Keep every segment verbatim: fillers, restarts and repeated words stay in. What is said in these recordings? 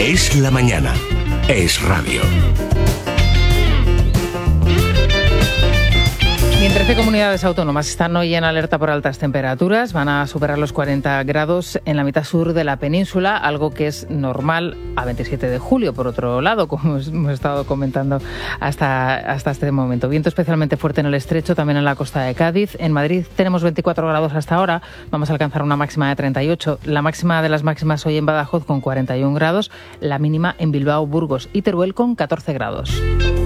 Es la mañana. Es radio. Y en trece comunidades autónomas están hoy en alerta por altas temperaturas. Van a superar los cuarenta grados en la mitad sur de la península, algo que es normal a veintisiete de julio, por otro lado, como hemos estado comentando hasta, hasta este momento. Viento especialmente fuerte en el estrecho, también en la costa de Cádiz. En Madrid tenemos veinticuatro grados hasta ahora. Vamos a alcanzar una máxima de treinta y ocho. La máxima de las máximas hoy en Badajoz con cuarenta y un grados. La mínima en Bilbao, Burgos y Teruel con catorce grados.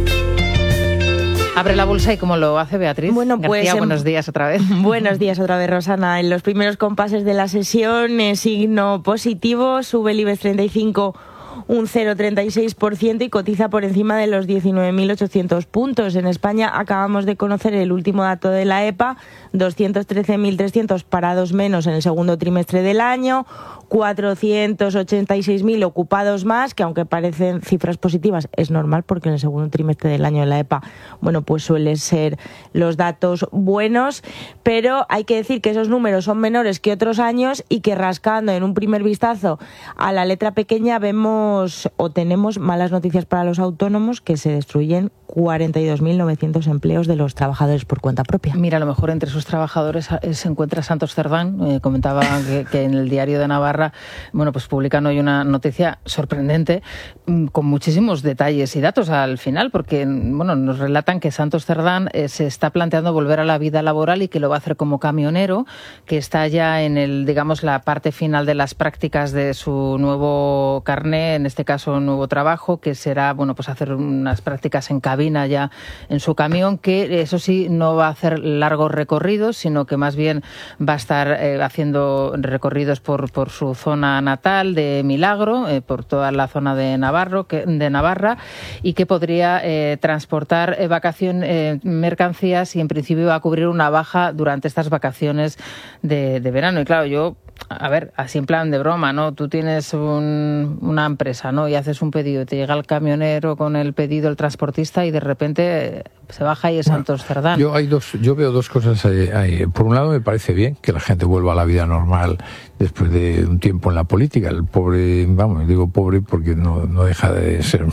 Abre la bolsa y cómo lo hace Beatriz. Bueno, pues García, buenos días otra vez. Buenos días otra vez, Rosana. En los primeros compases de la sesión, eh, signo positivo, sube el IBEX treinta y cinco un cero coma treinta y seis por ciento y cotiza por encima de los diecinueve mil ochocientos puntos. En España acabamos de conocer el último dato de la E P A, doscientos trece mil trescientos parados menos en el segundo trimestre del año, cuatrocientos ochenta y seis mil ocupados más, que aunque parecen cifras positivas, es normal porque en el segundo trimestre del año de la E P A, bueno, pues suelen ser los datos buenos, pero hay que decir que esos números son menores que otros años y que rascando en un primer vistazo a la letra pequeña vemos o tenemos malas noticias para los autónomos, que se destruyen cuarenta y dos mil novecientos empleos de los trabajadores por cuenta propia. Mira, a lo mejor entre esos trabajadores se encuentra Santos Cerdán. Eh, comentaba que, que en el Diario de Navarra, bueno, pues publican hoy una noticia sorprendente con muchísimos detalles y datos al final, porque bueno, nos relatan que Santos Cerdán eh, se está planteando volver a la vida laboral y que lo va a hacer como camionero, que está ya en el, digamos, la parte final de las prácticas de su nuevo carné, en este caso un nuevo trabajo, que será, bueno, pues hacer unas prácticas en cabina ya en su camión, que eso sí no va a hacer largos recorridos, sino que más bien va a estar eh, haciendo recorridos por, por su zona natal de Milagro, eh, por toda la zona de Navarro, que, de Navarra, y que podría eh, transportar eh, vacación, eh, mercancías y en principio va a cubrir una baja durante estas vacaciones de, de verano. Y claro, yo a ver, así en plan de broma, ¿no? Tú tienes un, una empresa, ¿no? Y haces un pedido y te llega el camionero con el pedido, el transportista, y de repente se baja y es bueno, Santos Cerdán. Yo, hay dos, yo veo dos cosas ahí, ahí. Por un lado, me parece bien que la gente vuelva a la vida normal después de un tiempo en la política. El pobre, vamos, digo pobre porque no, no deja de ser,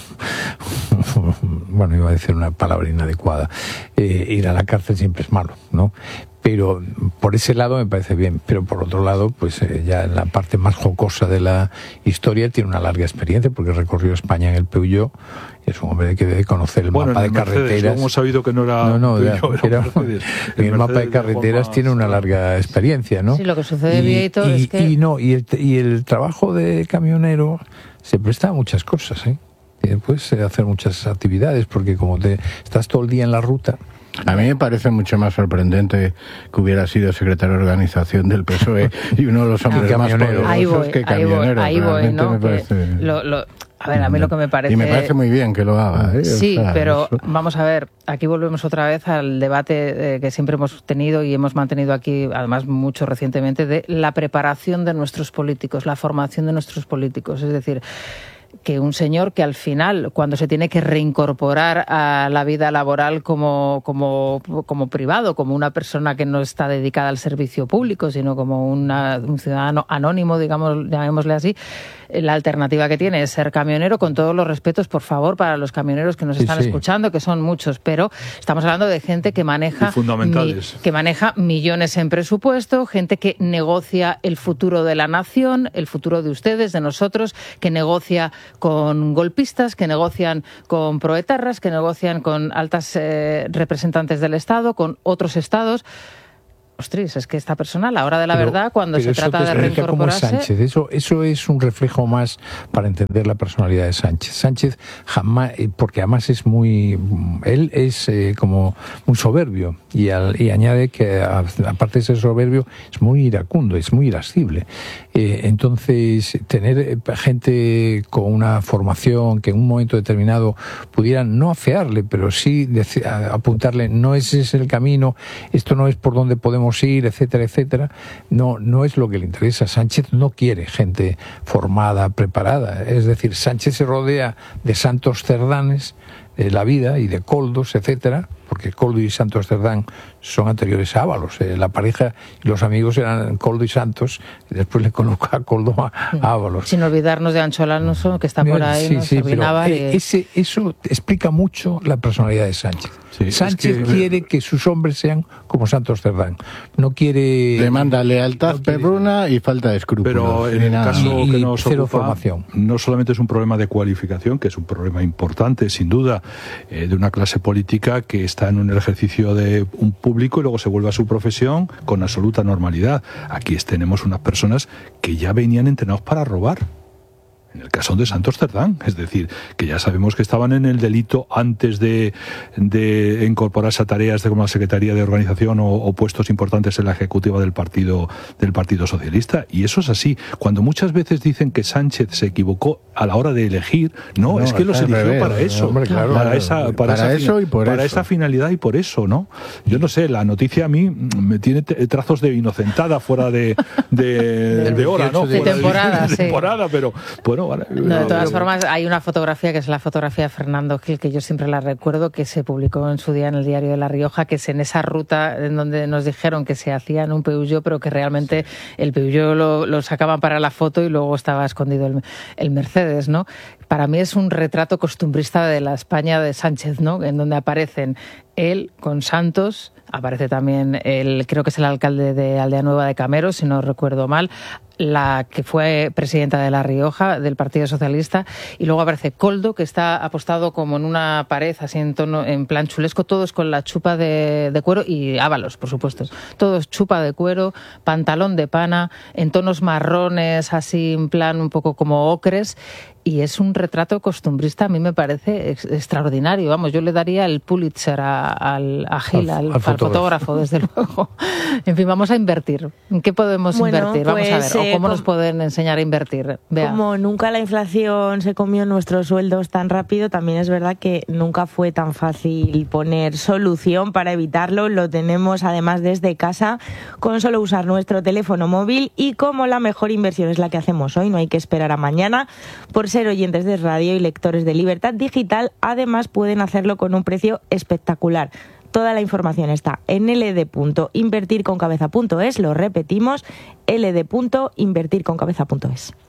bueno, iba a decir una palabra inadecuada. Eh, ir a la cárcel siempre es malo, ¿no? Pero por ese lado me parece bien, pero por otro lado, pues eh, ya en la parte más jocosa de la historia tiene una larga experiencia porque recorrió España en el Peugeot, y es un hombre que debe conocer el bueno, mapa el de Mercedes, carreteras. Hemos sabido que no era no, no, Peugeot, era, era era, en el mapa de carreteras de tiene una larga experiencia, ¿no? Sí, lo que sucede, Vieito, y, es que... Y, no, y, el, y el trabajo de camionero se presta a muchas cosas, ¿eh? Puedes hacer muchas actividades porque como te estás todo el día en la ruta. A mí me parece mucho más sorprendente que hubiera sido secretario de organización del P S O E y uno de los hombres no, más poderosos ahí voy, que camionero. Ahí voy, ahí voy, ¿no? Me parece... lo, lo, a ver, a mí lo que me parece... Y me parece muy bien que lo haga, ¿eh? Sí, o sea, pero eso... vamos a ver, aquí volvemos otra vez al debate eh, que siempre hemos tenido y hemos mantenido aquí, además mucho recientemente, de la preparación de nuestros políticos, la formación de nuestros políticos. Es decir, que un señor que al final, cuando se tiene que reincorporar a la vida laboral como, como, como privado, como una persona que no está dedicada al servicio público, sino como una, un ciudadano anónimo, digamos, llamémosle así, la alternativa que tiene es ser camionero, con todos los respetos, por favor, para los camioneros que nos sí, están sí. escuchando, que son muchos, pero estamos hablando de gente que maneja, mi, que maneja millones en presupuesto, gente que negocia el futuro de la nación, el futuro de ustedes, de nosotros, que negocia con golpistas, que negocian con proetarras, que negocian con altas eh, representantes del Estado, con otros estados. Ostras, es que esta persona, a la hora de la pero, verdad, cuando se trata de reincorporarse... Como Sánchez. Eso, eso es un reflejo más para entender la personalidad de Sánchez. Sánchez jamás, porque además es muy... Él es eh, como muy soberbio y, al, y añade que, aparte de ser soberbio, es muy iracundo, es muy irascible. Eh, entonces, tener gente con una formación que en un momento determinado pudieran no afearle, pero sí decir, apuntarle, no ese es el camino, esto no es por donde podemos ir, etcétera, etcétera, no, no es lo que le interesa. Sánchez no quiere gente formada, preparada. Es decir, Sánchez se rodea de Santos Cerdanes de la vida y de Coldos, etcétera, porque Coldo y Santos Cerdán son anteriores a Ábalos. Eh, la pareja y los amigos eran Koldo y Santos, y después le coloca a Koldo a, a Ábalos. Sin olvidarnos de Ancho Alonso, que está por ahí, sí, ¿no? Sí, pero, y... ese, eso explica mucho la personalidad de Sánchez. Sí, Sánchez es que... quiere que sus hombres sean como Santos Cerdán. No quiere... Demanda lealtad no perruna y falta de escrúpulos. Pero en el caso y, que y nos cero ocupa, formación. No solamente es un problema de cualificación, que es un problema importante, sin duda, eh, de una clase política que está en un ejercicio de un público y luego se vuelve a su profesión con absoluta normalidad. Aquí tenemos unas personas que ya venían entrenados para robar. En el caso de Santos Cerdán, es decir, que ya sabemos que estaban en el delito antes de, de incorporarse a tareas de como la Secretaría de Organización o, o puestos importantes en la ejecutiva del partido del Partido Socialista. Y eso es así. Cuando muchas veces dicen que Sánchez se equivocó a la hora de elegir, no, no es que los eligió revés, para eso, hombre, claro, para esa, para, para esa, eso y por para eso. esa finalidad y por eso, ¿no? Yo no sé, la noticia a mí me tiene trazos de inocentada fuera de, de, de, de hora, ¿no? De Fuera temporada, de, de sí. temporada, pero bueno, vale, no, de todas pero, formas, hay una fotografía que es la fotografía de Fernando Gil, que yo siempre la recuerdo, que se publicó en su día en el diario de La Rioja, que es en esa ruta en donde nos dijeron que se hacía en un Peugeot, pero que realmente el Peugeot lo, lo sacaban para la foto y luego estaba escondido el, el Mercedes, ¿no? Para mí es un retrato costumbrista de la España de Sánchez, ¿no? En donde aparecen él con Santos, aparece también el, creo que es el alcalde de Aldea Nueva de Camero, si no recuerdo mal, la que fue presidenta de La Rioja, del Partido Socialista, y luego aparece Koldo, que está apostado como en una pared, así en tono, en plan chulesco, todos con la chupa de, de cuero, y Ábalos, por supuesto, todos chupa de cuero, pantalón de pana, en tonos marrones, así en plan un poco como ocres, y es un retrato costumbrista, a mí me parece ex- extraordinario. Vamos, yo le daría el Pulitzer a, al, a Gil, al, al, al fotógrafo. fotógrafo, desde luego. En fin, vamos a invertir. ¿En qué podemos bueno, invertir? Vamos pues, a ver, o cómo eh, nos pueden enseñar a invertir. Vea. Como nunca la inflación se comió nuestros sueldos tan rápido, también es verdad que nunca fue tan fácil poner solución para evitarlo. Lo tenemos además desde casa, con solo usar nuestro teléfono móvil, y como la mejor inversión es la que hacemos hoy, no hay que esperar a mañana. Por ser oyentes de radio y lectores de Libertad Digital, además pueden hacerlo con un precio espectacular. Toda la información está en l d punto invertir con cabeza punto es, lo repetimos, l d punto invertir con cabeza punto es.